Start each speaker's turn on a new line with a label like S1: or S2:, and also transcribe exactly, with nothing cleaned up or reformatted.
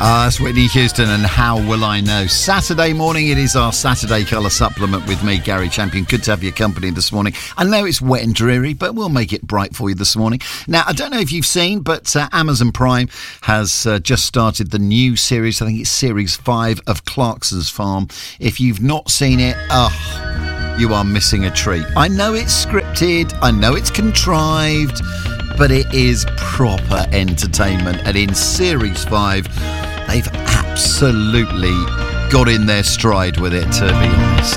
S1: Ah, it's Whitney Houston and How Will I Know. Saturday morning, it is our Saturday Colour Supplement with me, Gary Champion. Good to have your company this morning. I know it's wet and dreary, but we'll make it bright for you this morning. Now, I don't know if you've seen, but uh, Amazon Prime has uh, just started the new series. I think it's series five of Clarkson's Farm. If you've not seen it, oh, you are missing a treat. I know it's scripted. I know it's contrived. But it is proper entertainment. And in Series five, they've absolutely got in their stride with it, to be honest.